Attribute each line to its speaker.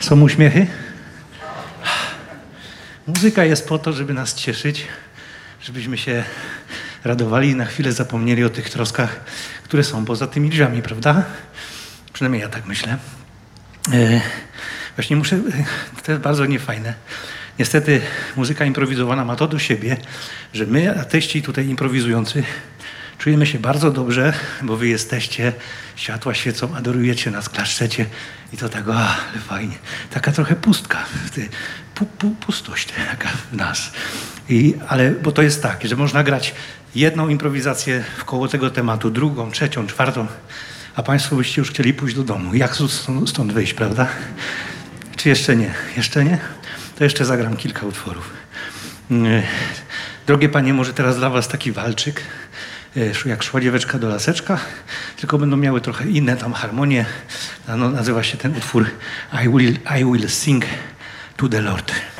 Speaker 1: Są uśmiechy? Muzyka jest po to, żeby nas cieszyć, żebyśmy się radowali i na chwilę zapomnieli o tych troskach, które są poza tymi drzwiami, prawda? Przynajmniej ja tak myślę. Właśnie muszę, to jest bardzo niefajne. Niestety muzyka improwizowana ma to do siebie, że my, ateiści tutaj improwizujący, czujemy się bardzo dobrze, bo wy jesteście, światła świecą, adorujecie nas, klaszczecie i to tak, ale fajnie. Taka trochę pustka, pustość taka w nas. Bo to jest tak, że można grać jedną improwizację wkoło tego tematu, drugą, trzecią, czwartą, a państwo byście już chcieli pójść do domu. Jak stąd wyjść, prawda? Czy jeszcze nie? Jeszcze nie? To jeszcze zagram kilka utworów. Drogie panie, może teraz dla was taki walczyk, jak szła dzieweczka do laseczka, tylko będą miały trochę inne tam harmonie. Nazywa się ten utwór I will sing to the Lord.